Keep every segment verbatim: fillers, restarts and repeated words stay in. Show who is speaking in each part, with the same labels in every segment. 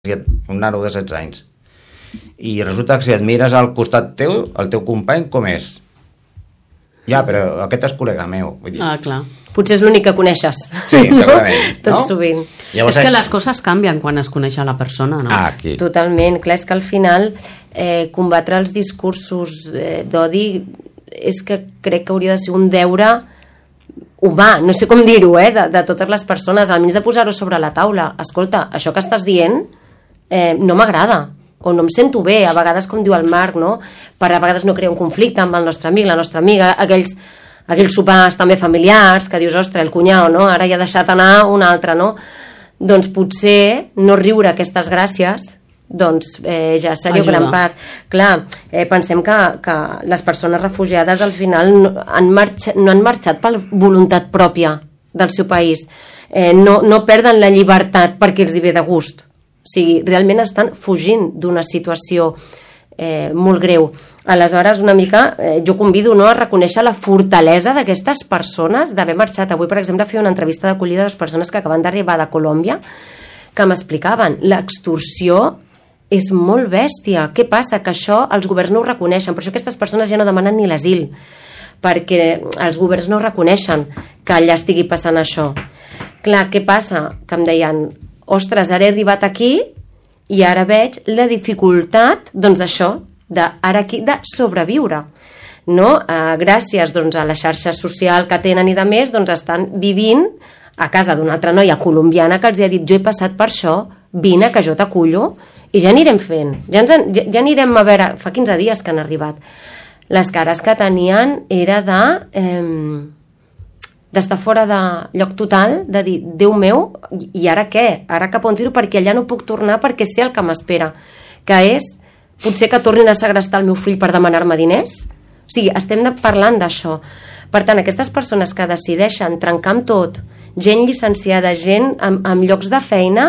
Speaker 1: un nano de setze anys, i resulta que si et mires al costat teu, el teu company com és? Ja, però aquest és col·lega meu. Vull dir.
Speaker 2: Ah, clar.
Speaker 3: Potser és l'únic que coneixes.
Speaker 1: Sí, segurament.
Speaker 3: Tot
Speaker 1: no?
Speaker 3: sovint.
Speaker 2: Llavors, és que les coses canvien quan es coneix a la persona, no?
Speaker 1: Ah, aquí.
Speaker 3: Totalment. Clar, és que al final eh, combatre els discursos eh, d'odi és que crec que hauria de ser un deure humà, no sé com dir-ho, eh, de, de totes les persones, almenys de posar-ho sobre la taula. Escolta, això que estàs dient eh, no m'agrada, o no em sento bé, a vegades, com diu el Marc, no? Per a vegades no crea un conflicte amb el nostre amic, la nostra amiga, aquells, aquells sopars també familiars, que dius, ostres, el cunyau, no? Ara ja ha deixat anar un altre, no? Doncs potser no riure aquestes gràcies, doncs eh, ja seria un gran pas. Clar, eh, pensem que, que les persones refugiades al final no han, marxat, no han marxat per voluntat pròpia del seu país, eh, no, no perden la llibertat perquè els hi ve de gust. O sigui, realment estan fugint d'una situació eh, molt greu. Aleshores, una mica, eh, jo convido, no, a reconèixer la fortalesa d'aquestes persones d'haver marxat. Avui, per exemple, feia una entrevista d'acollida de dues persones que acaben d'arribar de Colòmbia que m'explicaven l'extorsió és molt bèstia. Què passa? Que això els governs no ho reconeixen. Per això aquestes persones ja no demanen ni l'asil, perquè els governs no reconeixen que allà estigui passant això. Clar, què passa? Que em deien, ostres, ara he arribat aquí i ara veig la dificultat, doncs d'això, de, ara aquí, de sobreviure. No? Eh, gràcies doncs, a la xarxa social que tenen i de més, doncs estan vivint a casa d'una altra noia colombiana que els ha dit, jo he passat per això, vine que jo t'acullo, i ja anirem fent, ja, ens en, ja, ja anirem a veure, fa quinze dies que han arribat. Les cares que tenien era de eh, d'estar fora de lloc total, de dir, Déu meu, i ara què? Ara cap on tiro? Perquè allà no puc tornar perquè sé el que m'espera, que és, potser que tornin a segrestar el meu fill per demanar-me diners? O sigui, estem parlant d'això. Per tant, aquestes persones que decideixen trencar amb tot, gent llicenciada, gent amb, amb llocs de feina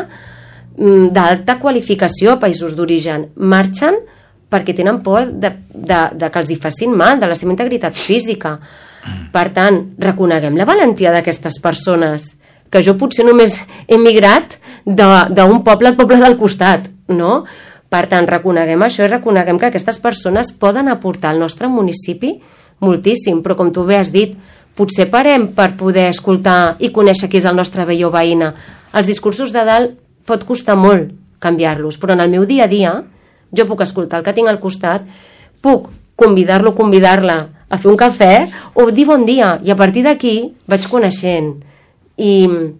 Speaker 3: d'alta qualificació a països d'origen, marxen perquè tenen por de, de, de que els hi facin mal, de la seva integritat física. Per tant, reconeguem la valentia d'aquestes persones, que jo potser només he migrat d'un poble al poble del costat, no? Per tant, reconeguem això i reconeguem que aquestes persones poden aportar al nostre municipi moltíssim, però com tu bé has dit, potser parem per poder escoltar i conèixer qui és el nostre veí o veïna. Els discursos de dalt pot costar molt canviar-los, però en el meu dia a dia jo puc escoltar el que tinc al costat, puc convidar-lo o convidar-la a fer un cafè o dir bon dia, i a partir d'aquí vaig coneixent i,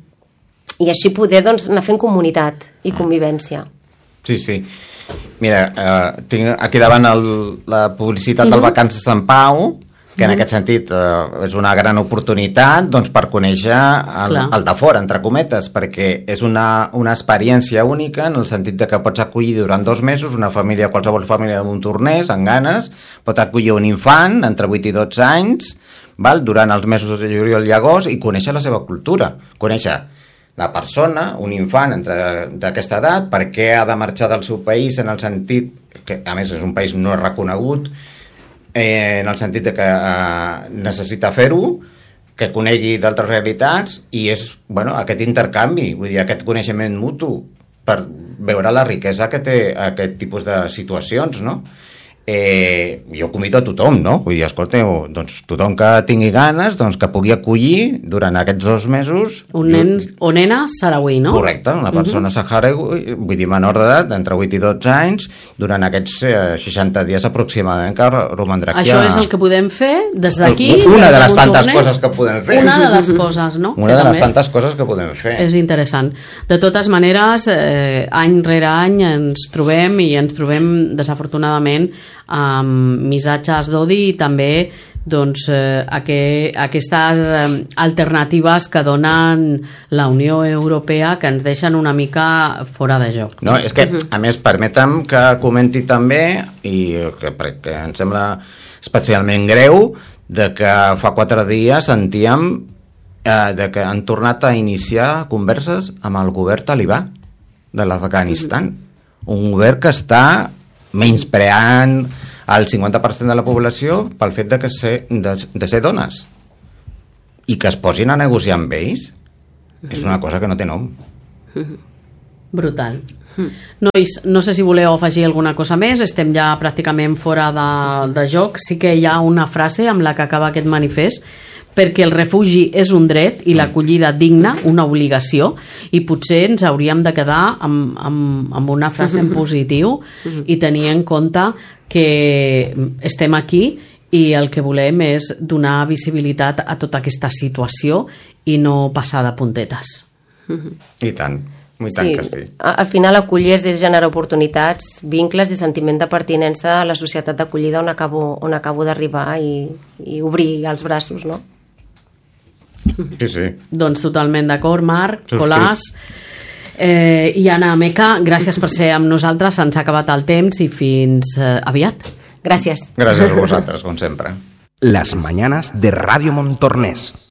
Speaker 3: i així poder doncs, anar fent comunitat i convivència.
Speaker 1: Sí, sí. Mira, eh, tinc aquí davant el, la publicitat del Vacances Sant Pau, que en aquest sentit eh, és una gran oportunitat doncs, per conèixer el, el de fora, entre cometes, perquè és una, una experiència única en el sentit de que pots acollir durant dos mesos una família, qualsevol família de Montornès, amb ganes, pot acollir un infant entre vuit i dotze anys, val, durant els mesos de juliol i agost, i conèixer la seva cultura, conèixer la persona, un infant d'aquesta edat, per què ha de marxar del seu país, en el sentit que, a més, és un país no reconegut, Eh, en el sentit de que eh, necessita fer-ho, que conegui d'altres realitats, i és bueno, aquest intercanvi, vull dir, aquest coneixement mutu per veure la riquesa que té aquest tipus de situacions, no? Eh, jo convido a tothom, no? Vull dir, escolteu, doncs tothom que tingui ganes, doncs que pugui acollir durant aquests dos mesos
Speaker 2: un nen o nena sarauí, no?
Speaker 1: Correcte, una persona uh-huh. saharaui, vull dir, menor d'edat, entre vuit i dotze anys, durant aquests eh, seixanta dies aproximadament que romandrà aquí.
Speaker 2: Això és el que podem fer des d'aquí.
Speaker 1: Una
Speaker 2: des
Speaker 1: de les
Speaker 2: de
Speaker 1: tantes coses que podem fer.
Speaker 2: Una de les coses, no?
Speaker 1: Una de les tantes coses que podem fer.
Speaker 2: És interessant. De totes maneres, eh, any rere any ens trobem i ens trobem desafortunadament amb missatges d'odi i també doncs, eh, aqu aquestes eh, alternatives que donen la Unió Europea que ens deixen una mica fora de joc.
Speaker 1: No, és que, a més, permetem que comenti també, i que, que em sembla especialment greu, de que fa quatre dies sentíem eh, de que han tornat a iniciar converses amb el govern talibà de l'Afganistan. Un govern que està menyspreant el cinquanta per cent de la població pel fet de, que ser, de, de ser dones, i que es posin a negociar amb ells és una cosa que no té nom.
Speaker 2: Brutal. Nois, no sé si voleu afegir alguna cosa més, estem ja pràcticament fora de, de joc. Sí que hi ha una frase amb la que acaba aquest manifest, perquè el refugi és un dret i l'acollida digna una obligació, i potser ens hauríem de quedar amb, amb, amb una frase en positiu i tenir en compte que estem aquí i el que volem és donar visibilitat a tota aquesta situació i no passar de puntetes.
Speaker 1: I tant. Sí, que sí.
Speaker 3: Al final acollir és generar oportunitats, vincles i sentiment de pertinença a la societat d'acollida on acabo, on acabo d'arribar i, i obrir els braços, no?
Speaker 1: Sí, sí.
Speaker 2: Doncs totalment d'acord, Marc, Colàs eh, i Anna Meca, gràcies per ser amb nosaltres, se'ns ha acabat el temps i fins eh, aviat.
Speaker 3: Gràcies.
Speaker 1: Gràcies a vosaltres, com sempre.
Speaker 4: Las mañanas de Radio Montornès.